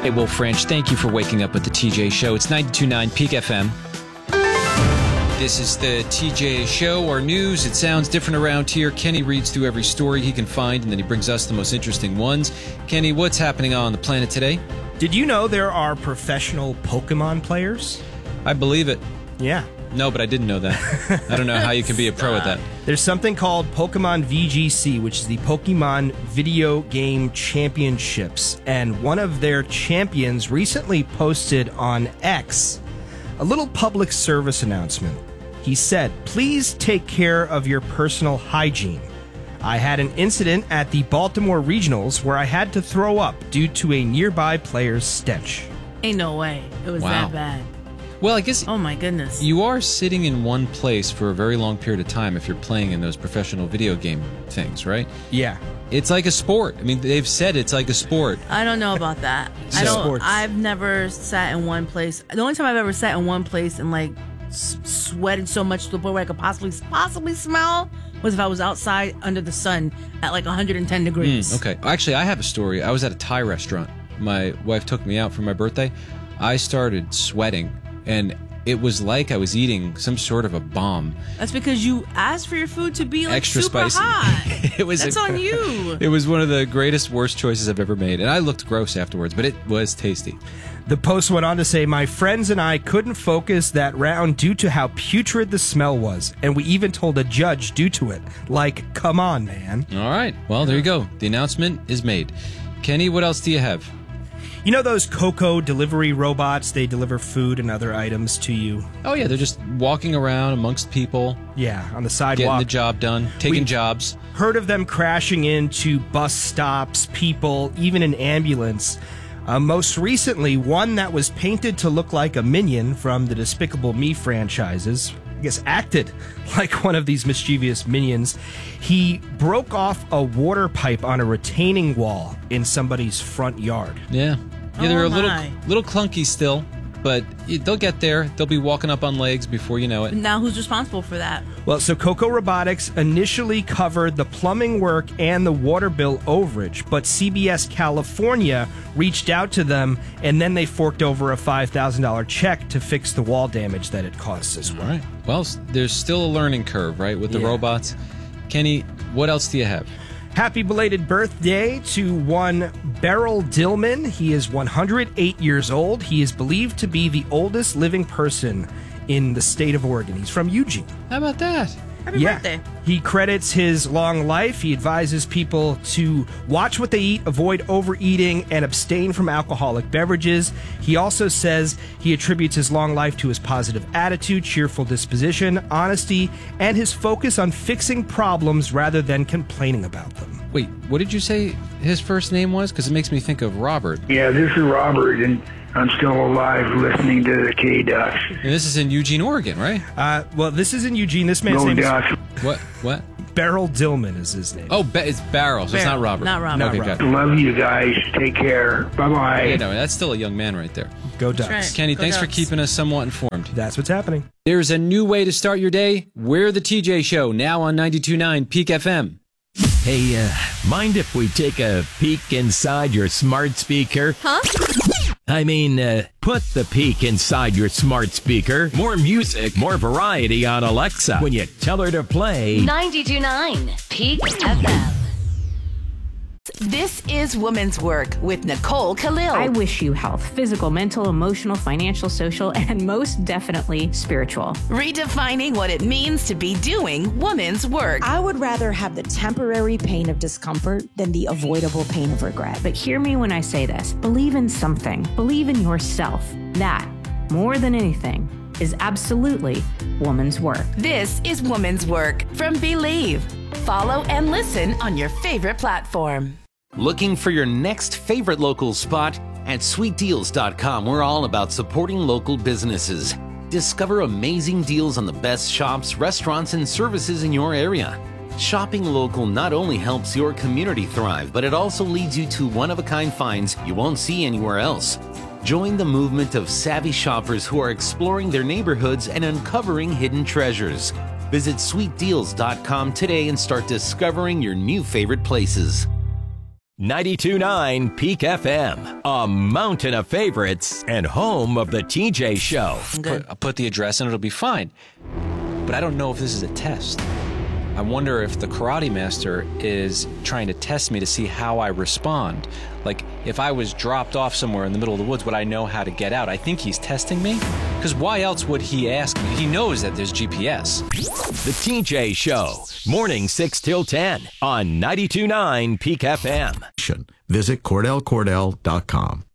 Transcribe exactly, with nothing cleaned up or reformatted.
Hey, Will French, thank you for waking up with the T J Show. It's ninety-two point nine Peak F M. This is the T J Show, our news. It sounds different around here. Kenny reads through every story he can find, and then he brings us the most interesting ones. Kenny, what's happening on the planet today? Did you know there are professional Pokemon players? I believe it. Yeah. No, but I didn't know that. I don't know how you can be a pro at that. There's something called Pokemon V G C, which is the Pokemon Video Game Championships. And one of their champions recently posted on X a little public service announcement. He said, "Please take care of your personal hygiene. I had an incident at the Baltimore Regionals where I had to throw up due to a nearby player's stench." Ain't no way. It was Wow. that bad. Well, I guess Oh, my goodness. you are sitting in one place for a very long period of time if you're playing in those professional video game things, right? Yeah. It's like a sport. I mean, they've said it's like a sport. I don't know about that. I So- don't. Sports. I've never sat in one place. The only time I've ever sat in one place and like s- sweated so much to the point where I could possibly possibly smell was if I was outside under the sun at like one hundred ten degrees. Okay. Actually, I have a story. I was at a Thai restaurant. My wife took me out for my birthday. I started sweating, and it was like I was eating some sort of a bomb. That's because you asked for your food to be like Extra super spicy. hot. It was That's a- on you. It was one of the greatest, worst choices I've ever made. And I looked gross afterwards, but it was tasty. The post went on to say, "My friends and I couldn't focus that round due to how putrid the smell was, and we even told a judge due to it. Like, come on, man." All right. Well, there you go. The announcement is made. Kenny, what else do you have? You know those Coco delivery robots? They deliver food and other items to you. Oh, yeah, they're just walking around amongst people, Yeah, on the getting sidewalk. the job done, taking We- jobs. Heard of them crashing into bus stops, people, even an ambulance. Uh, most recently, one that was painted to look like a minion from the Despicable Me franchises, I guess acted like one of these mischievous minions. He broke off a water pipe on a retaining wall in somebody's front yard. Yeah. Yeah, they're Oh, a little my. little clunky still, but they'll get there. They'll be walking up on legs before you know it. Now who's responsible for that? Well, so Coco Robotics initially covered the plumbing work and the water bill overage, but C B S California reached out to them, and then they forked over a five thousand dollars check to fix the wall damage that it caused as well. All right. Well, s- there's still a learning curve, right, with the Yeah. robots. Kenny, what else do you have? Happy belated birthday to one Beryl Dillman. He is one hundred eight years old. He is believed to be the oldest living person in the state of Oregon. He's from Eugene. How about that? Happy birthday. He credits his long life. He advises people to watch what they eat, avoid overeating, and abstain from alcoholic beverages. He also says he attributes his long life to his positive attitude, cheerful disposition, honesty, and his focus on fixing problems rather than complaining about them. Wait, what did you say his first name was? Because it makes me think of Robert. Yeah, this is Robert, and I'm still alive listening to the K-Ducks. And this is in Eugene, Oregon, right? Uh, well, this is in Eugene. This man's Go name Ducks. What? What? is Beryl Dillman is his name. Oh, Ba- it's Barrel, so it's not Barrel, Robert. not Robert. Not Okay, Robert. got it. Love you guys. Take care. Bye-bye. Yeah, no, that's still a young man right there. Go Ducks. right. Kenny, Go thanks for Ducks. keeping us somewhat informed. That's what's happening. There's a new way to start your day. We're the T J Show, now on ninety-two point nine Peak F M. Hey, uh, mind if we take a peek inside your smart speaker? Huh? I mean, uh, put the peek inside your smart speaker. More music, more variety on Alexa when you tell her to play. ninety-two point nine Peak F M. This is Woman's Work with Nicole Khalil. I wish you health, physical, mental, emotional, financial, social, and most definitely spiritual. Redefining what it means to be doing woman's work. I would rather have the temporary pain of discomfort than the avoidable pain of regret. But hear me when I say this. Believe in something. Believe in yourself. That, more than anything, is absolutely woman's work. This is Woman's Work from Believe. Follow and listen on your favorite platform. Looking for your next favorite local spot? At sweet deals dot com, we're all about supporting local businesses. Discover amazing deals on the best shops, restaurants, and services in your area. Shopping local not only helps your community thrive, but it also leads you to one-of-a-kind finds you won't see anywhere else. Join the movement of savvy shoppers who are exploring their neighborhoods and uncovering hidden treasures. Visit sweet deals dot com today and start discovering your new favorite places. ninety-two point nine Peak F M, a mountain of favorites and home of the T J Show. Put, I'll put the address in, it'll be fine. But I don't know if this is a test. I wonder if the karate master is trying to test me to see how I respond. Like, if I was dropped off somewhere in the middle of the woods, would I know how to get out? I think he's testing me. Because why else would he ask me? He knows that there's G P S. The T J Show, morning six till ten on ninety-two point nine Peak F M. Visit Cordell Cordell dot com.